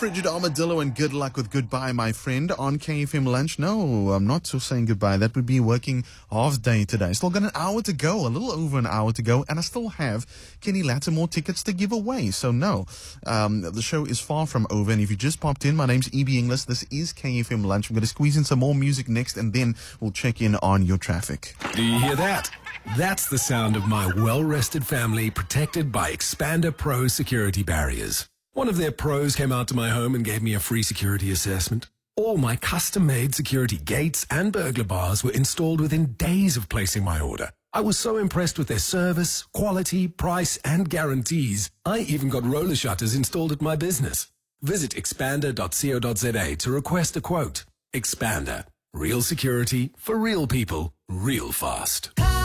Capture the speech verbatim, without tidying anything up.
Frigid Armadillo and Good Luck with Goodbye, my friend, on K F M Lunch. No, I'm not so saying goodbye. That would be working half day today. Still got an hour to go, a little over an hour to go, and I still have Kenny Lattimore tickets to give away. So no, um, the show is far from over. And if you just popped in, my name's E B Inglis. This is K F M Lunch. I'm going to squeeze in some more music next, and then we'll check in on your traffic. Do you hear that? That's the sound of my well-rested family protected by Expander Pro security barriers. One of their pros came out to my home and gave me a free security assessment. All my custom-made security gates and burglar bars were installed within days of placing my order. I was so impressed with their service, quality, price, and guarantees. I even got roller shutters installed at my business. Visit expander dot co dot za to request a quote. Expander. Real security for real people, real fast.